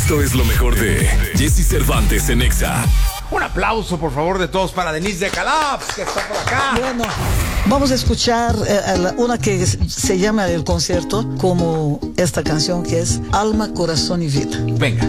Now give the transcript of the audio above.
Esto es lo mejor de Jesse Cervantes en Exa. Un aplauso, por favor, de todos para Denise de Calaf, que está por acá. Bueno, vamos a escuchar una que se llama el concierto como esta canción que es Alma, Corazón y Vida. Venga.